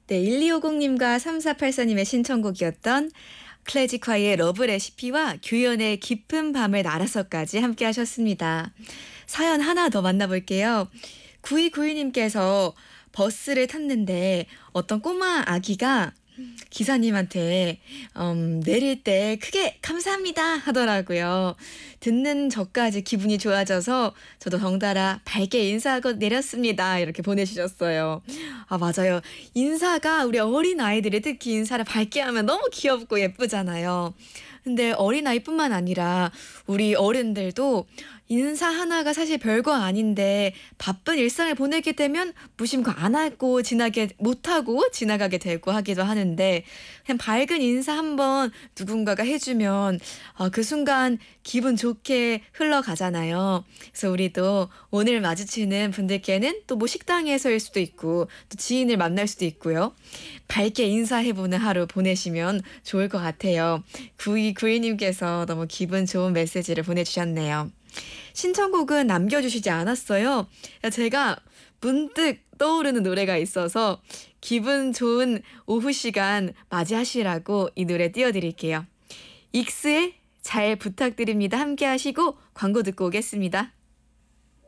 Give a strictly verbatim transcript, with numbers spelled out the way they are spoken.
네, 일이오공님과 삼사팔사님의 신청곡이었던 클래식화의 러브 레시피와 규현의 깊은 밤을 날아서까지 함께 하셨습니다. 사연 하나 더 만나볼게요. 구이구이님께서 버스를 탔는데 어떤 꼬마 아기가 기사님한테 음, 내릴 때 크게 감사합니다 하더라고요. 듣는 저까지 기분이 좋아져서 저도 덩달아 밝게 인사하고 내렸습니다. 이렇게 보내주셨어요. 아, 맞아요. 인사가 우리 어린 아이들이 특히 인사를 밝게 하면 너무 귀엽고 예쁘잖아요. 근데 어린아이뿐만 아니라 우리 어른들도 인사 하나가 사실 별거 아닌데 바쁜 일상을 보내게 되면 무심코 안 하고 지나게 못하고 지나가게 되고 하기도 하는데 그냥 밝은 인사 한번 누군가가 해주면 어, 그 순간 기분 좋게 흘러가잖아요. 그래서 우리도 오늘 마주치는 분들께는 또 뭐 식당에서일 수도 있고 또 지인을 만날 수도 있고요. 밝게 인사해보는 하루 보내시면 좋을 것 같아요. 구이구이님께서 너무 기분 좋은 메시지를 보내주셨네요. 신청곡은 남겨주시지 않았어요. 제가 문득 떠오르는 노래가 있어서 기분 좋은 오후 시간 맞이하시라고 이 노래 띄워드릴게요. 익스의 잘 부탁드립니다. 함께 하시고 광고 듣고 오겠습니다.